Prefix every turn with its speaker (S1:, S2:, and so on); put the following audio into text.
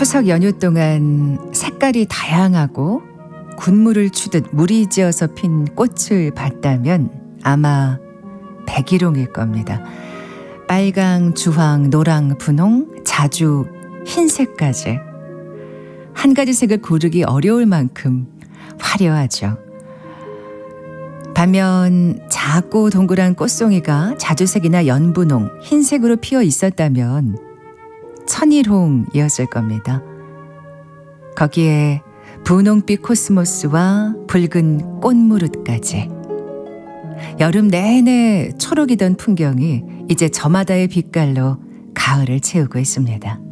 S1: 추석 연휴 동안 색깔이 다양하고 군무를 추듯 물이 지어서 핀 꽃을 봤다면 아마 백일홍일 겁니다. 빨강, 주황, 노랑, 분홍, 자주 흰색까지. 한 가지 색을 고르기 어려울 만큼 화려하죠. 반면 작고 동그란 꽃송이가 자주색이나 연분홍, 흰색으로 피어 있었다면 천일홍이었을 겁니다. 거기에 분홍빛 코스모스와 붉은 꽃무릇까지. 여름 내내 초록이던 풍경이 이제 저마다의 빛깔로 가을을 채우고 있습니다.